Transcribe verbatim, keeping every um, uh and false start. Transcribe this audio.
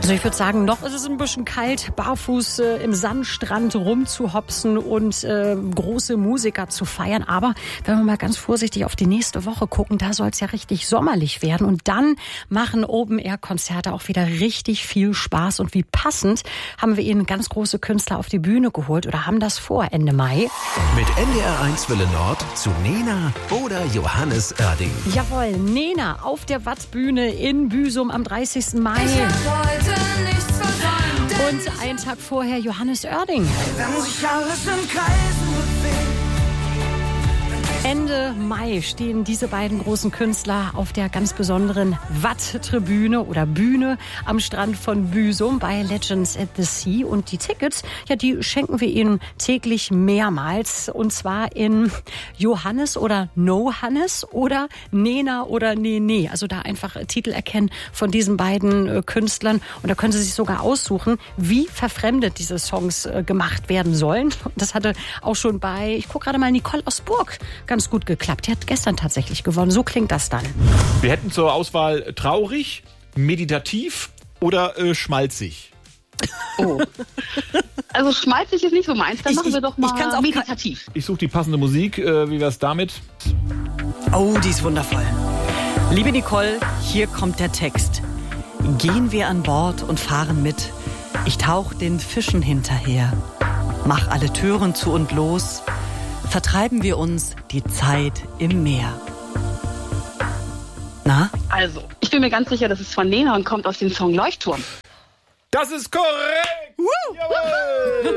Also ich würde sagen, noch ist es ein bisschen kalt, barfuß äh, im Sandstrand rumzuhopsen und äh, große Musiker zu feiern. Aber wenn wir mal ganz vorsichtig auf die nächste Woche gucken, da soll es ja richtig sommerlich werden. Und dann machen Open-Air-Konzerte auch wieder richtig viel Spaß. Und wie passend haben wir Ihnen ganz große Künstler auf die Bühne geholt oder haben das vor Ende Mai. Mit N D R eins Welle Nord zu Nena oder Johannes Oerding. Jawohl, Nena auf der Wattbühne in Büsum am dreißigsten Mai. Und einen Tag vorher Johannes Oerding. Wenn sich alles in Kreisen bewegt. Ende Mai stehen diese beiden großen Künstler auf der ganz besonderen Watt-Tribüne oder Bühne am Strand von Büsum bei Legends at the Sea. Und die Tickets, ja, die schenken wir Ihnen täglich mehrmals. Und zwar in Johannes oder No Hannes oder Nena oder Nene. Also da einfach Titel erkennen von diesen beiden äh, Künstlern. Und da können Sie sich sogar aussuchen, wie verfremdet diese Songs äh, gemacht werden sollen. Und das hatte auch schon bei, ich gucke gerade mal, Nicole aus Burg ganz gut geklappt. Die hat gestern tatsächlich gewonnen. So klingt das dann. Wir hätten zur Auswahl traurig, meditativ oder äh, schmalzig. Oh. Also schmalzig ist nicht so meins. Dann Ich- machen wir ich- doch mal ich kann's auch meditativ. Ich suche die passende Musik. Äh, wie wär's damit? Oh, die ist wundervoll. Liebe Nicole, hier kommt der Text. Gehen wir an Bord und fahren mit. Ich tauch den Fischen hinterher. Mach alle Türen zu und los. Vertreiben wir uns die Zeit im Meer. Na? Also, ich bin mir ganz sicher, das ist von Nena und kommt aus dem Song Leuchtturm. Das ist korrekt! Jawohl!